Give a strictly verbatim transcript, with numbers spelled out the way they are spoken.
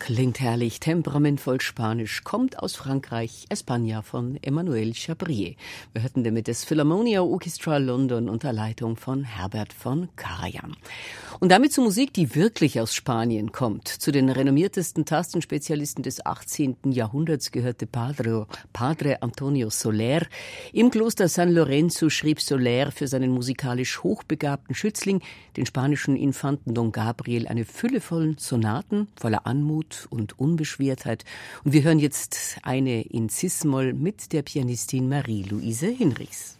klingt herrlich, temperamentvoll Spanisch, kommt aus Frankreich, España von Emmanuel Chabrier. Wir hörten damit das Philharmonia Orchestra London unter Leitung von Herbert von Karajan. Und damit zur Musik, die wirklich aus Spanien kommt. Zu den renommiertesten Tastenspezialisten des achtzehnten Jahrhunderts gehörte Padre, Padre Antonio Soler. Im Kloster San Lorenzo schrieb Soler für seinen musikalisch hochbegabten Schützling, den spanischen Infanten Don Gabriel, eine Fülle von Sonaten, voller Anmut und Unbeschwertheit. Und wir hören jetzt eine in Cis-Moll mit der Pianistin Marie-Louise Hinrichs.